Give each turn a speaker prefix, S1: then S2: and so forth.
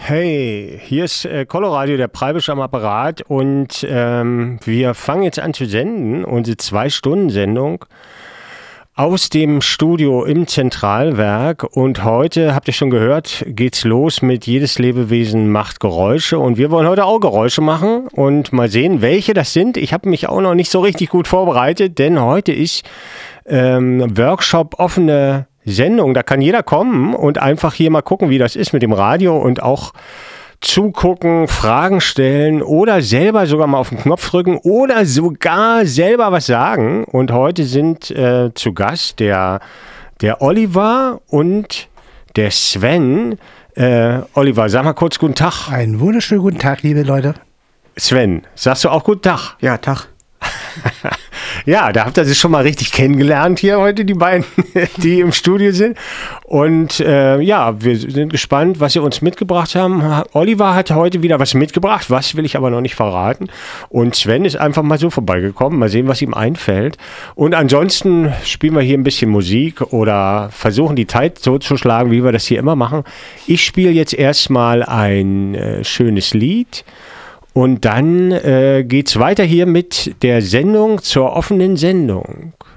S1: Hey, hier ist Coloradio, der Preibisch am Apparat und wir fangen jetzt an zu senden, unsere 2-Stunden-Sendung aus dem Studio im Zentralwerk und heute, habt ihr schon gehört, geht's los mit Jedes Lebewesen macht Geräusche und wir wollen heute auch Geräusche machen und mal sehen, welche das sind. Ich habe mich auch noch nicht so richtig gut vorbereitet, denn heute ist Workshop offene Sendung, da kann jeder kommen und einfach hier mal gucken, wie das ist mit dem Radio und auch zugucken, Fragen stellen oder selber sogar mal auf den Knopf drücken oder sogar selber was sagen. Und heute sind zu Gast der Oliver und der Sven. Oliver, sag mal kurz guten Tag.
S2: Einen wunderschönen guten Tag, liebe Leute.
S1: Sven, sagst du auch guten Tag?
S2: Ja, Tag.
S1: Ja, da habt ihr sich schon mal richtig kennengelernt hier heute, die beiden, die im Studio sind. Und ja, wir sind gespannt, was sie uns mitgebracht haben. Oliver hat heute wieder was mitgebracht, was will ich aber noch nicht verraten. Und Sven ist einfach mal so vorbeigekommen, mal sehen, was ihm einfällt. Und ansonsten spielen wir hier ein bisschen Musik oder versuchen die Zeit so zu schlagen, wie wir das hier immer machen. Ich spiele jetzt erstmal ein schönes Lied. Und dann geht's weiter hier mit der Sendung zur offenen Sendung.